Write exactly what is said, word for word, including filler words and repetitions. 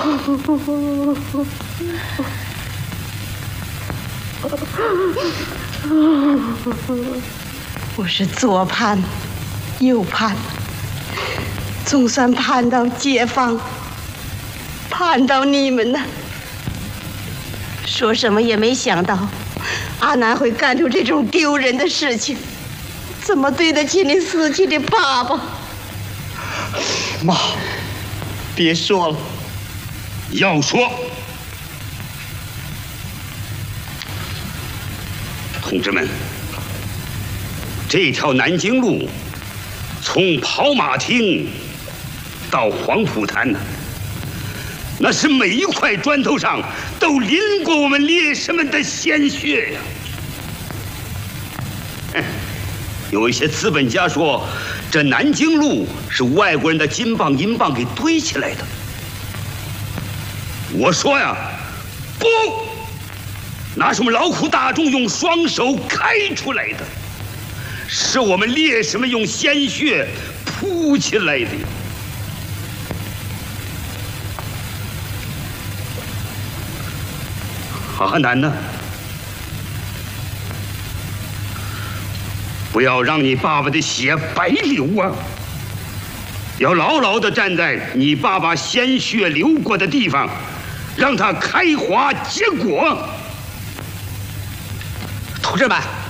我是左盼右盼，总算盼到解放，盼到你们呢。说什么也没想到，阿南会干出这种丢人的事情，怎么对得起你死去的爸爸？ 妈，别说了。 要说，同志们，这条南京路从跑马厅到黄浦滩呢，那是每一块砖头上都淋过我们烈士们的鲜血呀。有一些资本家说，这南京路是外国人的金棒银棒给堆起来的。我说呀，不，那是我们劳苦大众用双手开出来的，是我们烈士们用鲜血铺起来的。阿南呢？不要让你爸爸的血白流啊！要牢牢地站在你爸爸鲜血流过的地方，让它开花结果。 同志们！